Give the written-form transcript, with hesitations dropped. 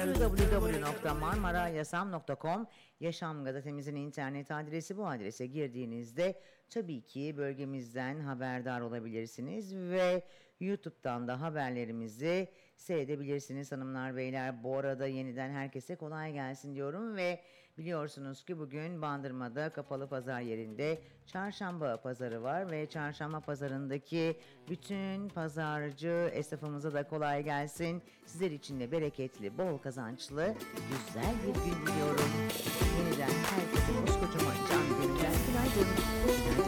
www.marmarayasam.com Yaşam Gazetemizin internet adresi. Bu adrese girdiğinizde tabii ki bölgemizden haberdar olabilirsiniz ve YouTube'dan da haberlerimizi seyredebilirsiniz hanımlar beyler. Bu arada yeniden herkese kolay gelsin diyorum ve biliyorsunuz ki bugün Bandırma'da kapalı pazar yerinde çarşamba pazarı var ve çarşamba pazarındaki bütün pazarcı esnafımıza da kolay gelsin. Sizler için de bereketli, bol kazançlı, güzel bir gün diliyorum. Yeniden herkese koskocaman can gönülden günaydın.